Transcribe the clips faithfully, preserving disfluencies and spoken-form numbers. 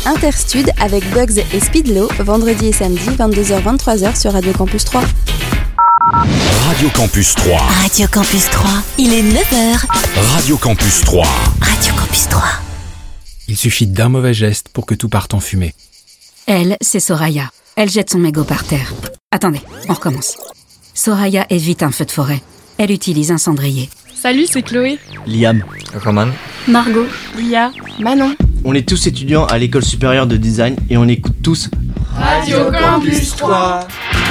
Interstud avec Bugs et Speedlo, vendredi et samedi, vingt-deux heures vingt-trois heures sur Radio Campus trois. Radio Campus trois. Radio Campus trois, il est neuf heures. Radio Campus trois. Radio Campus trois. Il suffit d'un mauvais geste pour que tout parte en fumée. Elle, c'est Soraya. Elle jette son mégot par terre. Attendez, on recommence. Soraya évite un feu de forêt. Elle utilise un cendrier. Salut, c'est Chloé. Liam. Roman. Margot. Lia. Manon. On est tous étudiants à l'école supérieure de design et on écoute tous Radio Campus trois.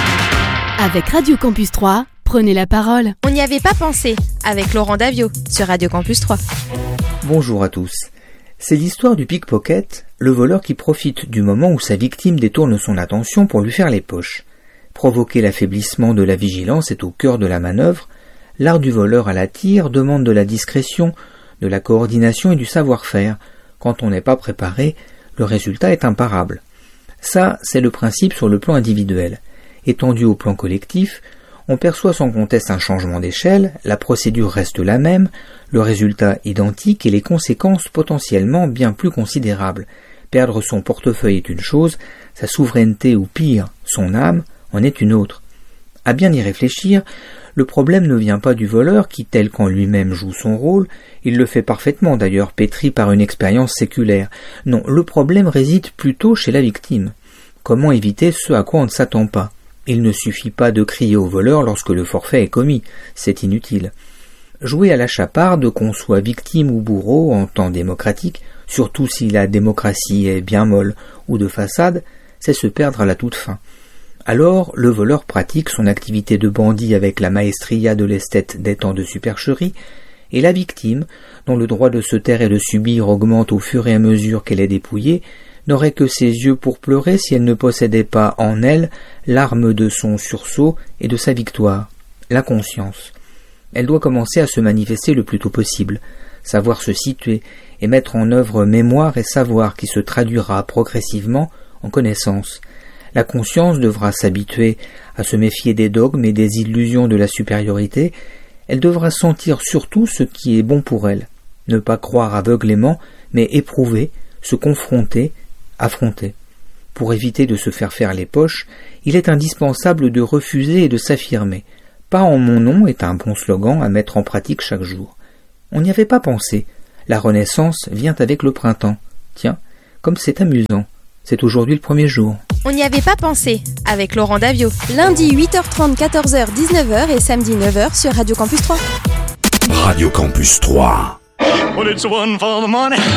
Avec Radio Campus trois, prenez la parole. On n'y avait pas pensé, avec Laurent Davio, sur Radio Campus trois. Bonjour à tous. C'est l'histoire du pickpocket, le voleur qui profite du moment où sa victime détourne son attention pour lui faire les poches. Provoquer l'affaiblissement de la vigilance est au cœur de la manœuvre. L'art du voleur à la tire demande de la discrétion, de la coordination et du savoir-faire. Quand on n'est pas préparé, le résultat est imparable. Ça, c'est le principe sur le plan individuel. Étendu au plan collectif, on perçoit sans conteste un changement d'échelle, la procédure reste la même, le résultat identique et les conséquences potentiellement bien plus considérables. Perdre son portefeuille est une chose, sa souveraineté ou pire, son âme, en est une autre. À bien y réfléchir, le problème ne vient pas du voleur qui, tel qu'en lui-même joue son rôle, il le fait parfaitement d'ailleurs, pétri par une expérience séculaire. Non, le problème réside plutôt chez la victime. Comment éviter ce à quoi on ne s'attend pas ? Il ne suffit pas de crier au voleur lorsque le forfait est commis, c'est inutile. Jouer à la chaparde, qu'on soit victime ou bourreau en temps démocratique, surtout si la démocratie est bien molle ou de façade, c'est se perdre à la toute fin. Alors, le voleur pratique son activité de bandit avec la maestria de l'esthète des temps de supercherie, et la victime, dont le droit de se taire et de subir augmente au fur et à mesure qu'elle est dépouillée, n'aurait que ses yeux pour pleurer si elle ne possédait pas en elle l'arme de son sursaut et de sa victoire, la conscience. Elle doit commencer à se manifester le plus tôt possible, savoir se situer et mettre en œuvre mémoire et savoir qui se traduira progressivement en connaissance. La conscience devra s'habituer à se méfier des dogmes et des illusions de la supériorité. Elle devra sentir surtout ce qui est bon pour elle, ne pas croire aveuglément, mais éprouver, se confronter, affronter. Pour éviter de se faire faire les poches, il est indispensable de refuser et de s'affirmer. Pas en mon nom est un bon slogan à mettre en pratique chaque jour. On n'y avait pas pensé. La renaissance vient avec le printemps. Tiens, comme c'est amusant. C'est aujourd'hui le premier jour. On n'y avait pas pensé, avec Laurent Davio. Lundi huit heures trente, quatorze heures, dix-neuf heures et samedi neuf heures sur Radio Campus trois. Radio Campus trois. Well, it's one for the money.